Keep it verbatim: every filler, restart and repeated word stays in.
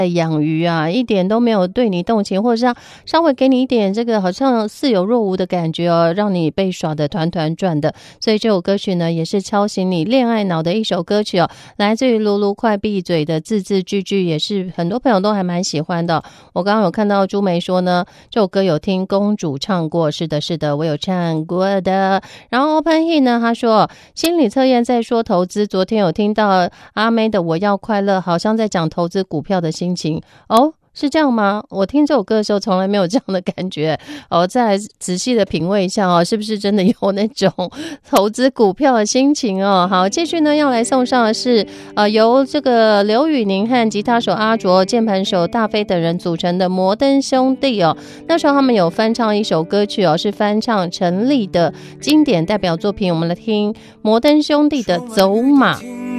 养鱼啊，一点都没有对你动情，或者是稍微给你一点这个好像似有若无的感觉哦，让你被耍得团团转的。所以这首歌曲呢，也是敲醒你恋爱脑的一首歌曲哦，来自于卢卢快闭嘴的字字句句，也是很多朋友都还蛮喜欢的。我刚刚有看到朱梅说呢，这首歌有听公主唱过，是的是的，我有唱过的。然后 Open He 呢，他说心理测验在说投资，昨天有听到阿妹的我要快乐，好像在讲投资股票的心情哦，是这样吗？我听这首歌的时候从来没有这样的感觉哦，再来仔细的品味一下哦，是不是真的有那种投资股票的心情哦？好，继续呢要来送上的是呃由这个刘宇宁和吉他手阿卓、键盘手大飞等人组成的摩登兄弟哦。那时候他们有翻唱一首歌曲哦，是翻唱陈粒的经典代表作品，我们来听摩登兄弟的《走马》。